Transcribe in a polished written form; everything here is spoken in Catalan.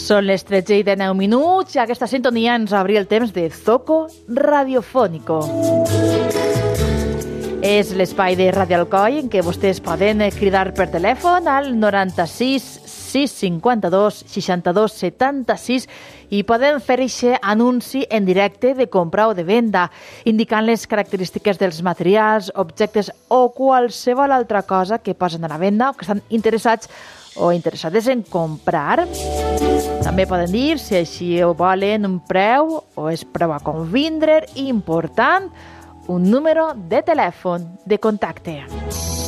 Són les 13:09 i aquesta sintonia ens obri el temps de Zoco Radiofónico. És l'espai de Ràdio Alcoi en què vostès poden cridar per telèfon al 96 652 62 76 i poden fer aquest anunci en directe de compra o de venda, indicant les característiques dels materials, objectes o qualsevol altra cosa que posen a la venda o que estan interessats o interessades en comprar. També poden dir si així ho volen un preu o és preu a convindre, important, un número de telèfon de contacte.